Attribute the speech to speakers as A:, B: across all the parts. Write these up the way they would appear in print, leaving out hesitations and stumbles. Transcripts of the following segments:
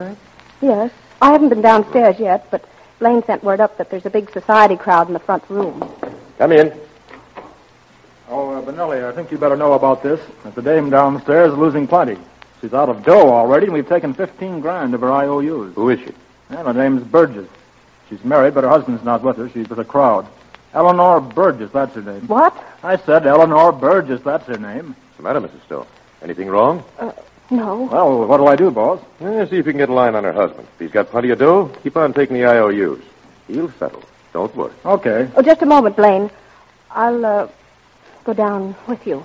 A: Yes. I haven't been downstairs yet, but Blaine sent word up that there's a big society crowd in the front room.
B: Come in.
C: Oh, Benelli, I think you better know about this. That the dame downstairs is losing plenty. She's out of dough already, and we've taken $15,000 of her IOUs.
B: Who is she?
C: Well, her name's Burgess. She's married, but her husband's not with her. She's with a crowd. Eleanor Burgess, that's her name.
A: What?
C: I said Eleanor Burgess, that's her name.
B: What's the matter, Mrs. Stowe? Anything wrong?
A: No.
C: Well, what do I do, boss?
B: See if you can get a line on her husband. If he's got plenty of dough, keep on taking the IOUs. He'll settle. Don't worry.
C: Okay.
A: Oh, just a moment, Blaine. I'll, go down with you.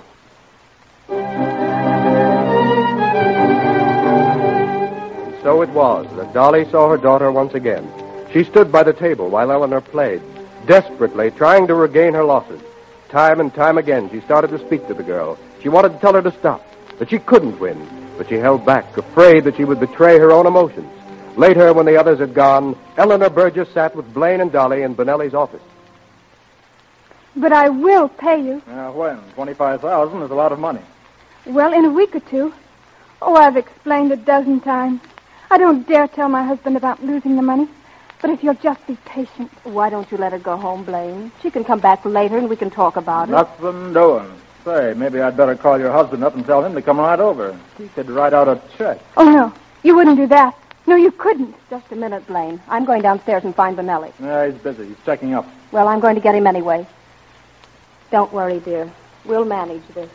D: So it was that Dolly saw her daughter once again. She stood by the table while Eleanor played, desperately trying to regain her losses. Time and time again, she started to speak to the girl. She wanted to tell her to stop, that she couldn't win, but she held back, afraid that she would betray her own emotions. Later, when the others had gone, Eleanor Burgess sat with Blaine and Dolly in Benelli's office.
E: But I will pay you.
C: When? $25,000 is a lot of money.
E: Well, in a week or two. Oh, I've explained 12 times. I don't dare tell my husband about losing the money. But if you'll just be patient.
A: Why don't you let her go home, Blaine? She can come back later and we can talk about it.
C: Nothing doing. Say, maybe I'd better call your husband up and tell him to come right over. He could write out a check.
E: Oh, no. You wouldn't do that. No, you couldn't.
A: Just a minute, Blaine. I'm going downstairs and find Benelli.
C: Yeah, he's busy. He's checking up.
A: Well, I'm going to get him anyway. Don't worry, dear. We'll manage this.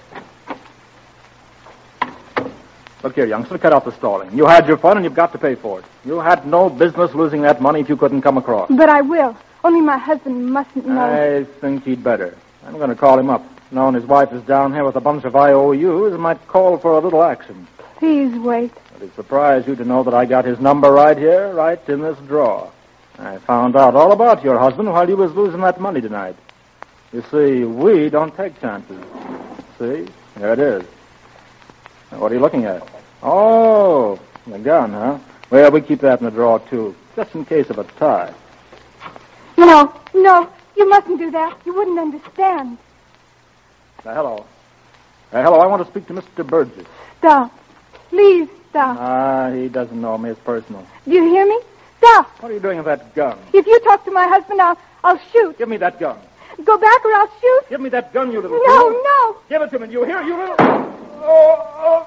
C: Look here, youngster, cut out the stalling. You had your fun, and you've got to pay for it. You had no business losing that money if you couldn't come across.
E: But I will. Only my husband mustn't know.
C: I think he'd better. I'm going to call him up. Knowing his wife is down here with a bunch of IOUs, it might call for a little action.
E: Please wait.
C: It'd surprise you to know that I got his number right here, right in this drawer. I found out all about your husband while he was losing that money tonight. You see, we don't take chances. See? There it is. Now, what are you looking at? Oh, the gun, huh? Well, we keep that in the drawer, too, just in case of a tie.
E: No, you mustn't do that. You wouldn't understand.
C: Hello. Hello, I want to speak to Mr. Burgess.
E: Stop. Please stop.
C: He doesn't know me. It's personal.
E: Do you hear me? Stop.
C: What are you doing with that gun?
E: If you talk to my husband, I'll shoot.
C: Give me that gun.
E: Go back or I'll shoot.
C: Give me that gun, you little
E: No,
C: fool.
E: no.
C: Give it to me. You hear? You little... Oh.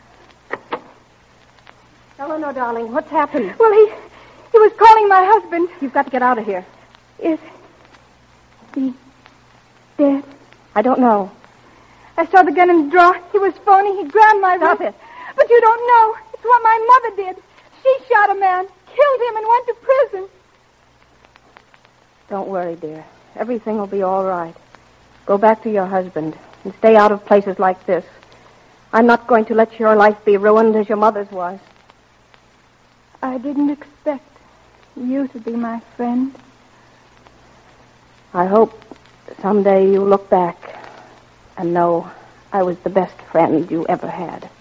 A: Eleanor, darling, what's happened?
E: Well, he was calling my husband.
A: You've got to get out of here.
E: Is he dead?
A: I don't know.
E: I saw the gun in the drawer. He was phoning. He grabbed my
A: Stop
E: wrist.
A: it.
E: But you don't know. It's what my mother did. She shot a man, killed him, and went to prison.
A: Don't worry, dear. Everything will be all right. Go back to your husband and stay out of places like this. I'm not going to let your life be ruined as your mother's was.
E: I didn't expect you to be my friend.
A: I hope someday you'll look back and know I was the best friend you ever had.